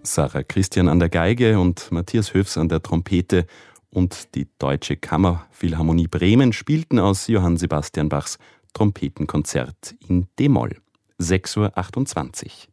Sarah Christian an der Geige und Matthias Höfs an der Trompete und die Deutsche Kammerphilharmonie Bremen spielten aus Johann Sebastian Bachs Trompetenkonzert in d-Moll. 6:28 Uhr.